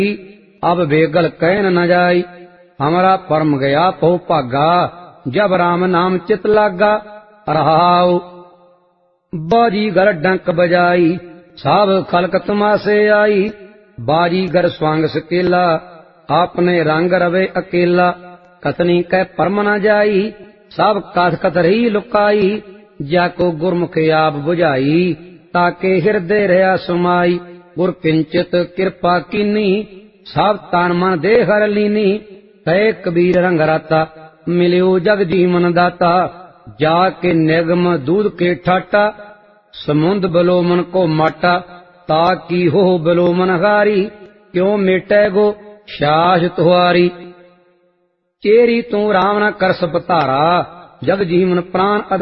अब बेगल कहन न जाई। हमारा परम गया पौ भागा, जब राम नाम चित लागा। रहाऊ बाजीगर डंक बजाई, सब खलक तमाशे आई। बाजीगर स्वांग सकेला, आपने रंग रवे अकेला। कतनी कै परम न जाई, सब कथ कथ रही लुकाई। जाको गुरमुख आप बुझाई, ताके हृदय रहा सुमाई। गुर किंचित कृपा कीनी, सब तान मन दे हर लीनी। कहे कबीर रंग राता, मिलियो जग जीवन दाता। जाके निगम दूध के ठाटा, समुंद बलोमन को माटा। ताकि हो बलोमन हारी, क्यों मेटे गो शास तुहारी। चेरी तू राम न कर सपतारा, जग जीवन प्राण